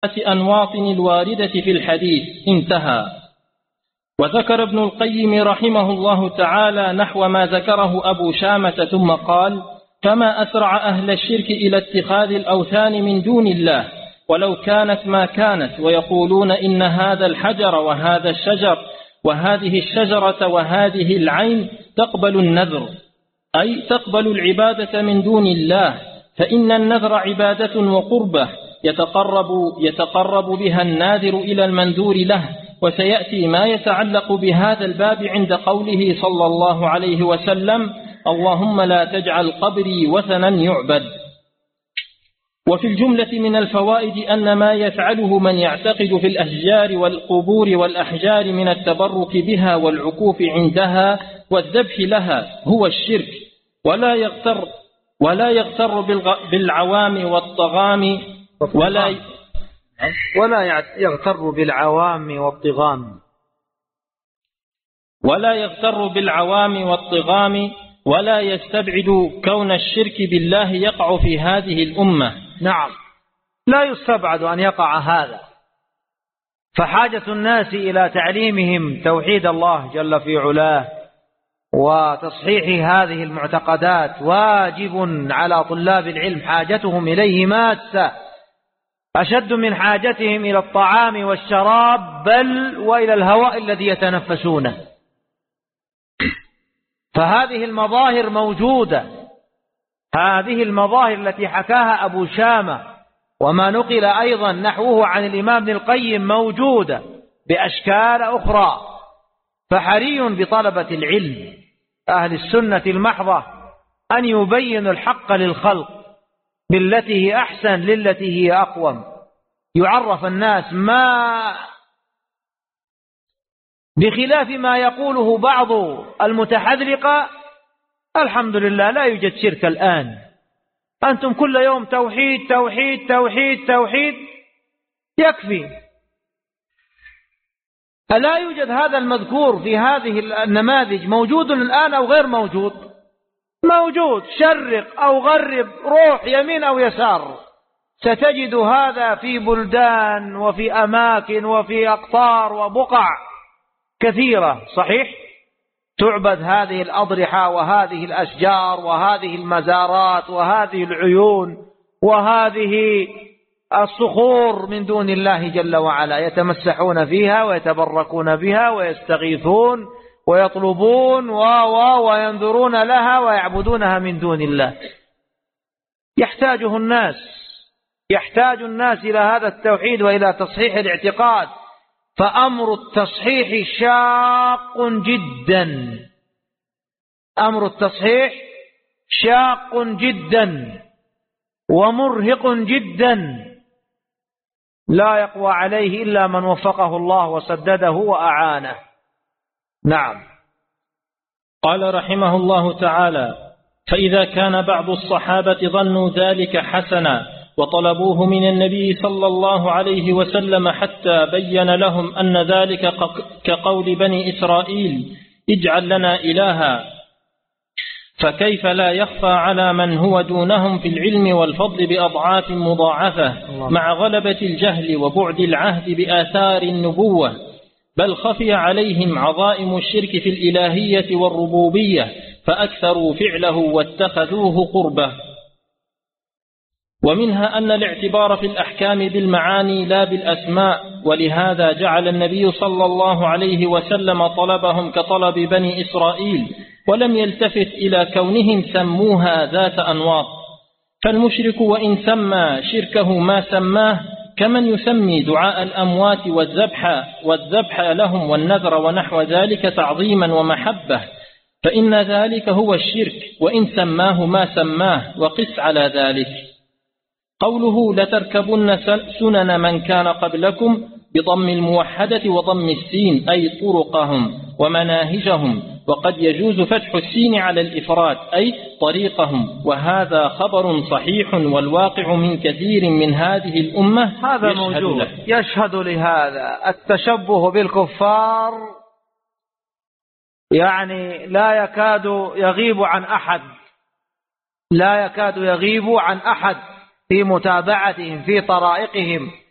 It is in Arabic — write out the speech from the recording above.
أنواط الواردة في الحديث. انتهى. وذكر ابن القيم رحمه الله تعالى نحو ما ذكره أبو شامة ثم قال: فما أسرع أهل الشرك إلى اتخاذ الأوثان من دون الله ولو كانت ما كانت، ويقولون إن هذا الحجر وهذا الشجر وهذه الشجرة وهذه العين تقبل النذر، أي تقبل العبادة من دون الله، فإن النذر عبادة وقربة يتقرب بها الناذر إلى المنذور له. وسيأتي ما يتعلق بهذا الباب عند قوله صلى الله عليه وسلم: اللهم لا تجعل قبري وثنا يعبد. وفي الجملة من الفوائد أن ما يفعله من يعتقد في الأشجار والقبور والأحجار من التبرك بها والعكوف عندها والذبح لها هو الشرك، ولا يغتر بالعوام والطغام ولا يغتر بالعوام والطغام ولا يستبعد كون الشرك بالله يقع في هذه الأمة. نعم، لا يستبعد أن يقع هذا، فحاجة الناس إلى تعليمهم توحيد الله جل في علاه وتصحيح هذه المعتقدات واجب على طلاب العلم، حاجتهم إليه ماسة أشد من حاجتهم إلى الطعام والشراب بل وإلى الهواء الذي يتنفسونه. فهذه المظاهر موجودة، هذه المظاهر التي حكاها أبو شامة وما نقل أيضا نحوه عن الإمام ابن القيم موجودة بأشكال أخرى. فحري بطلبة العلم أهل السنة المحضة أن يبينوا الحق للخلق بالتي هي أحسن للتي هي أقوم، يعرف الناس ما بخلاف ما يقوله بعض المتحذرقة. الحمد لله لا يوجد شرك الآن، أنتم كل يوم توحيد توحيد توحيد توحيد يكفي. ألا يوجد هذا المذكور في هذه النماذج موجود الآن أو غير موجود؟ موجود، شرق أو غرب، روح يمين أو يسار، ستجد هذا في بلدان وفي أماكن وفي أقطار وبقع كثيرة. صحيح تعبد هذه الأضرحة وهذه الأشجار وهذه المزارات وهذه العيون وهذه الصخور من دون الله جل وعلا، يتمسحون فيها ويتبركون بها ويستغيثون ويطلبون وينذرون لها ويعبدونها من دون الله. يحتاج الناس إلى هذا التوحيد وإلى تصحيح الاعتقاد، فأمر التصحيح شاق جدا، أمر التصحيح شاق جدا ومرهق جدا، لا يقوى عليه إلا من وفقه الله وسدده وأعانه. نعم. قال رحمه الله تعالى: فإذا كان بعض الصحابة ظنوا ذلك حسنا وطلبوه من النبي صلى الله عليه وسلم حتى بين لهم أن ذلك كقول بني إسرائيل: اجعل لنا إلها، فكيف لا يخفى على من هو دونهم في العلم والفضل بأضعاف مضاعفة مع غلبة الجهل وبعد العهد بآثار النبوة، بل خفي عليهم عظائم الشرك في الإلهية والربوبية فأكثروا فعله واتخذوه قربة. ومنها أن الاعتبار في الأحكام بالمعاني لا بالأسماء، ولهذا جعل النبي صلى الله عليه وسلم طلبهم كطلب بني إسرائيل، ولم يلتفت إلى كونهم سموها ذات أنواط. فالمشرك وإن سمى شركه ما سماه كمن يسمي دعاء الأموات والذبح لهم والنذر ونحو ذلك تعظيما ومحبة، فإن ذلك هو الشرك وإن سماه ما سماه، وقس على ذلك. قوله: لتركبن سنن من كان قبلكم بضم الموحدة وضم السين، أي طرقهم ومناهجهم، وقد يجوز فتح السين على الإفراد أي طريقهم، وهذا خبر صحيح والواقع من كثير من هذه الأمة هذا موجود يشهد لهذا. التشبه بالكفار يعني لا يكاد يغيب عن أحد في متابعتهم في طرائقهم